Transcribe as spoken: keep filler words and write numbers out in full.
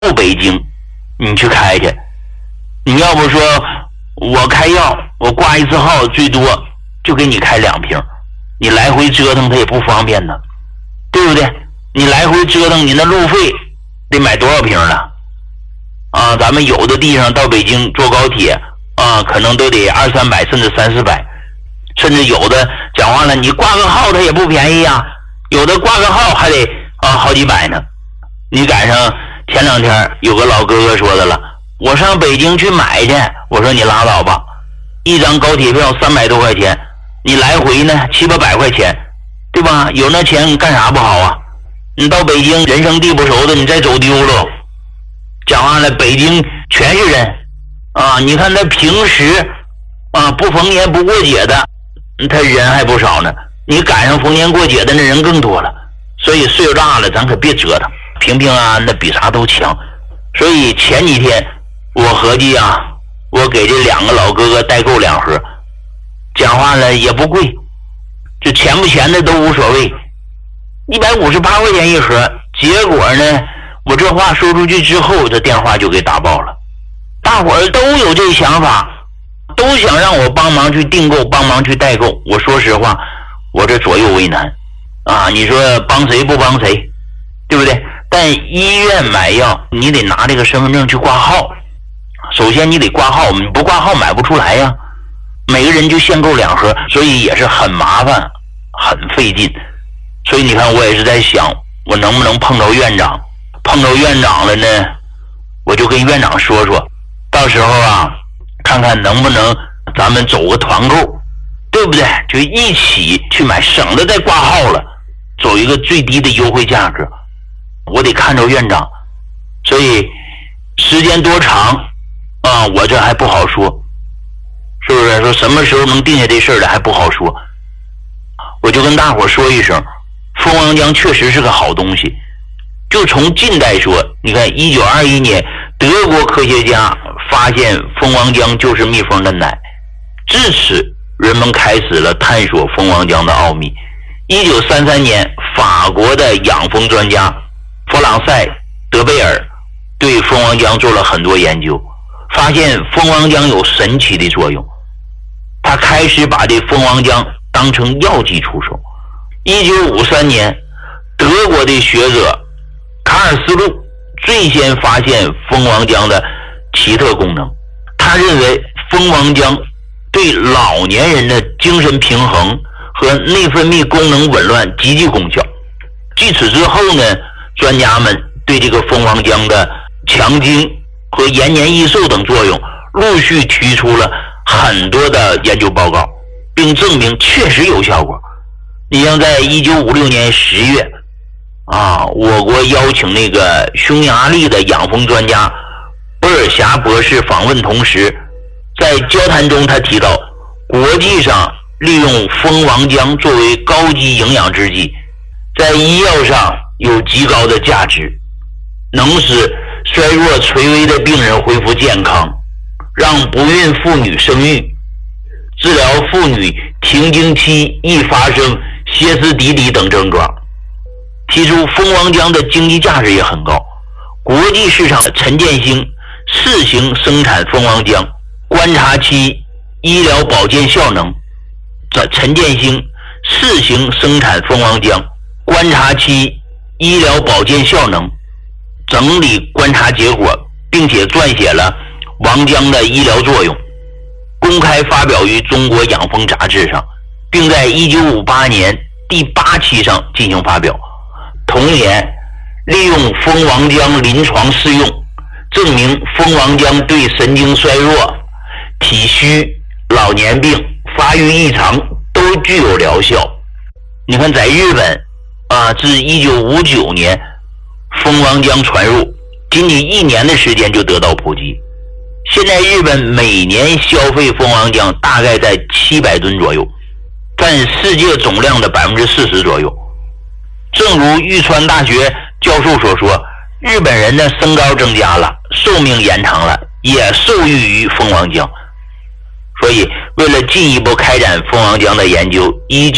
不北京，你去开去。你要不说我开药，我挂一次号最多就给你开两瓶，你来回折腾它也不方便呢，对不对？你来回折腾，你那路费得买多少瓶了啊？咱们有的地方到北京坐高铁啊，可能都得二三百甚至三四百，甚至有的讲话了，你挂个号它也不便宜啊，有的挂个号还得啊好几百呢。你赶上前两天有个老哥哥说的了，我上北京去买去，我说你拉倒吧，一张高铁票三百多块钱，你来回呢七八百块钱，对吧？有那钱你干啥不好啊？你到北京人生地不熟的，你再走丢了，讲话了，北京全是人啊！你看他平时啊不逢年不过节的，他人还不少呢。你赶上逢年过节的那人更多了，所以岁数大了，咱可别折腾，平平安安的比啥都强。所以前几天我合计啊，我给这两个老哥哥代购两盒，讲话了也不贵，就钱不钱的都无所谓，一百五十八块钱一盒。结果呢，我这话说出去之后，这电话就给打爆了。大伙儿都有这想法，都想让我帮忙去订购，帮忙去代购。我说实话，我这左右为难啊！你说帮谁不帮谁，对不对？但医院买药，你得拿这个身份证去挂号。首先你得挂号，你不挂号买不出来呀。每个人就限购两盒，所以也是很麻烦，很费劲。所以你看，我也是在想，我能不能碰到院长？碰到院长了呢，我就跟院长说说，到时候啊，看看能不能咱们走个团购，对不对？就一起去买，省得再挂号了，走一个最低的优惠价格。我得看着院长，所以时间多长啊，我这还不好说，是不是？说什么时候能定下这事儿来还不好说。我就跟大伙说一声，蜂王浆确实是个好东西。就从近代说，你看一九二一年德国科学家发现蜂王浆就是蜜蜂的奶，至此人们开始了探索蜂王浆的奥秘。一九三三年法国的养蜂专家弗朗塞德贝尔对蜂王浆做了很多研究，发现蜂王浆有神奇的作用，他开始把这蜂王浆当成药剂出售。一九五三年德国的学者卡尔斯路最先发现蜂王浆的奇特功能，他认为蜂王浆对老年人的精神平衡和内分泌功能紊乱极具功效。据此之后呢，专家们对这个蜂王浆的强精和延年益寿等作用陆续提出了很多的研究报告，并证明确实有效果。你像在一九五六年十月啊，我国邀请那个匈牙利的养蜂专家波尔霞博士访问同时，在交谈中他提到，国际上利用蜂王浆作为高级营养制剂，在医药上有极高的价值，能使衰弱垂危的病人恢复健康，让不孕妇女生育，治疗妇女停经期易发生歇斯底里等症状。提出蜂王浆的经济价值也很高，国际市场陈建兴试行生产蜂王浆，观察其医疗保健效能。陈建兴试行生产蜂王浆，观察其医疗保健效能，整理观察结果，并且撰写了王浆的医疗作用，公开发表于中国养蜂杂志上，并在一九五八年第八期上进行发表。同年，利用蜂王浆临床试用，证明蜂王浆对神经衰弱、体虚、老年病、发育异常都具有疗效。你看在日本啊，自一九五九年蜂王浆传入，仅仅一年的时间就得到普及。现在日本每年消费蜂王浆大概在七百吨左右，占世界总量的百分之四十左右。正如玉川大学教授所说，日本人的身高增加了，寿命延长了，也受益于蜂王浆。所以为了进一步开展蜂王浆的研究，一九